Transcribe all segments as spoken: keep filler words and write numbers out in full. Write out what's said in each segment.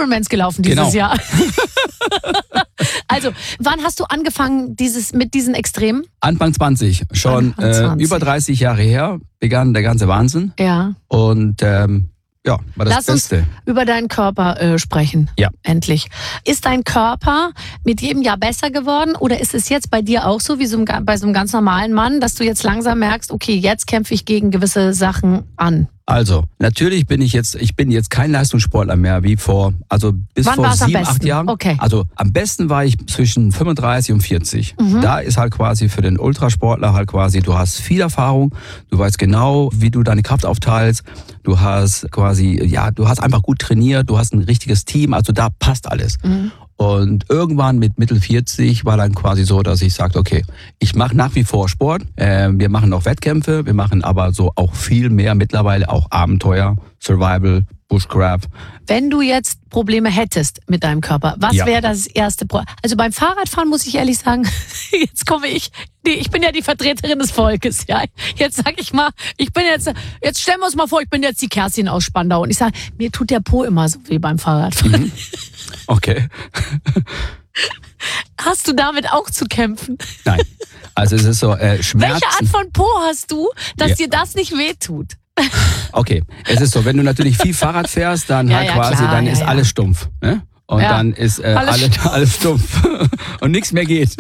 Ironmans gelaufen dieses Genau. Jahr. Also, wann hast du angefangen dieses, mit diesen Extremen? Anfang zwanzig, schon Anfang zwanzig. Äh, über dreißig Jahre her begann der ganze Wahnsinn. Ja. Und ähm, ja, war das Lass Beste. uns über deinen Körper äh, sprechen. Ja. Endlich. Ist dein Körper mit jedem Jahr besser geworden oder ist es jetzt bei dir auch so, wie so ein, bei so einem ganz normalen Mann, dass du jetzt langsam merkst, okay, jetzt kämpfe ich gegen gewisse Sachen an? Also, natürlich bin ich jetzt, ich bin jetzt kein Leistungssportler mehr wie vor, also bis Wann vor war's am sieben, besten? acht Jahren. Okay. Also am besten war ich zwischen fünfunddreißig und vierzig. Mhm. Da ist halt quasi für den Ultrasportler halt quasi, du hast viel Erfahrung, du weißt genau, wie du deine Kraft aufteilst, du hast quasi, ja, du hast einfach gut trainiert, du hast ein richtiges Team, also da passt alles. Mhm. Und irgendwann mit Mitte vierzig war dann quasi so, dass ich sagte, okay, ich mache nach wie vor Sport, äh, wir machen noch Wettkämpfe, wir machen aber so auch viel mehr mittlerweile, auch Abenteuer, Survival, Bushcraft. Wenn du jetzt Probleme hättest mit deinem Körper, was Ja. wäre das erste Problem? Also beim Fahrradfahren muss ich ehrlich sagen, jetzt komme ich, nee, ich bin ja die Vertreterin des Volkes, ja. Jetzt sag ich mal, ich bin jetzt, jetzt stellen wir uns mal vor, ich bin jetzt die Kerstin aus Spandau und ich sage, mir tut der Po immer so weh beim Fahrradfahren. Mhm. Okay. Hast du damit auch zu kämpfen? Nein, also es ist so, äh, Schmerzen. Welche Art von Po hast du, dass Ja. dir das nicht wehtut? Okay, es ist so, wenn du natürlich viel Fahrrad fährst, dann Ja, halt ja, quasi, klar, dann ja, ist ja. alles stumpf. Ne? Und Ja. dann ist äh, Alles alles, stumpf. alles stumpf. Und nichts mehr geht.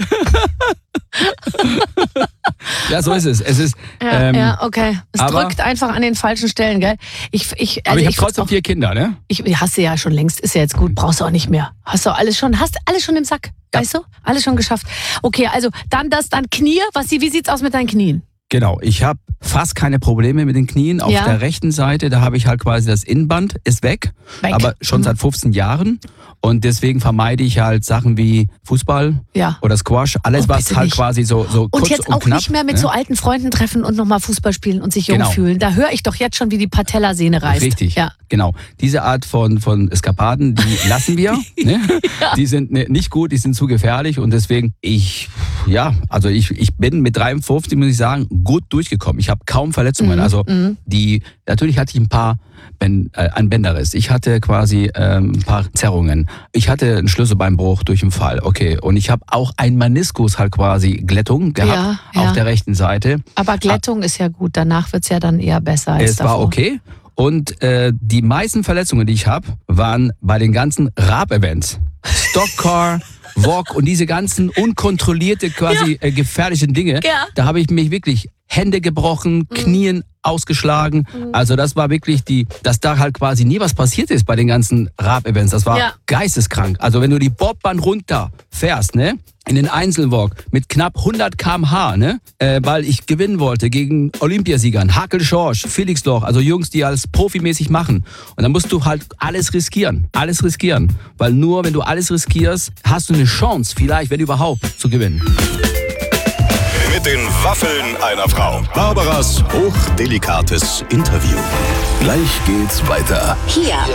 Ja, so ist es. Es ist, Ja, ähm, ja, okay. Es aber- drückt einfach an den falschen Stellen, gell? Ich, ich, aber also ich habe ich trotzdem auch, vier Kinder, ne? ich, hast du ja schon längst, ist ja jetzt gut, brauchst du auch nicht mehr. Hast du alles schon, hast alles schon im Sack, Ja. weißt du? Alles schon geschafft. Okay, also dann das, dann Knie. Was, wie sieht's aus mit deinen Knien? Genau, ich habe fast keine Probleme mit den Knien. Auf Ja. der rechten Seite, da habe ich halt quasi das Innenband, ist weg, Weg. aber schon Mhm. seit fünfzehn Jahren. Und deswegen vermeide ich halt Sachen wie Fußball Ja. oder Squash, alles Oh, was bitte halt nicht. quasi so, so Und kurz jetzt und auch knapp. nicht mehr mit ne? so alten Freunden treffen und nochmal Fußball spielen und sich jung Genau. fühlen. Da höre ich doch jetzt schon, wie die Patellasehne reißt. Richtig, Ja. genau. Diese Art von, von Eskapaden, die lassen wir. Ne? Ja. Die sind ne, nicht gut, die sind zu gefährlich und deswegen, ich, ja, also ich, ich bin mit dreiundfünfzig, muss ich sagen, gut durchgekommen. Ich habe kaum Verletzungen. Mhm, Also mhm. die, natürlich hatte ich ein paar, Ben, äh, ein Bänderriss. Ich hatte quasi ähm, ein paar Zerrungen. Ich hatte einen Schlüsselbeinbruch durch einen Fall. Okay, und ich habe auch einen Meniskus halt quasi Glättung gehabt Ja, ja. auf der rechten Seite. Aber Glättung ist ja gut, danach wird's ja dann eher besser als Es davor. war okay. Und äh, die meisten Verletzungen, die ich habe, waren bei den ganzen Rab-Events. Stockcar, Walk und diese ganzen unkontrollierte, quasi äh, gefährlichen Dinge. Ja. Da habe ich mich wirklich Hände gebrochen, Knien ausgeschlagen. Also das war wirklich die, dass da halt quasi nie was passiert ist bei den ganzen Rab-Events. Das war Ja. geisteskrank. Also wenn du die Bobbahn runter fährst, ne? In den Einzelwalk mit knapp hundert Kilometer pro Stunde, ne? Äh, weil ich gewinnen wollte gegen Olympiasiegern, Hakel Schorsch, Felix Loch, also Jungs, die alles profimäßig machen. Und dann musst du halt alles riskieren, alles riskieren. Weil nur wenn du alles riskierst, hast du eine Chance, vielleicht, wenn überhaupt, zu gewinnen. Mit den Waffeln einer Frau. Barbaras hochdelikates Interview. Gleich geht's weiter. Hier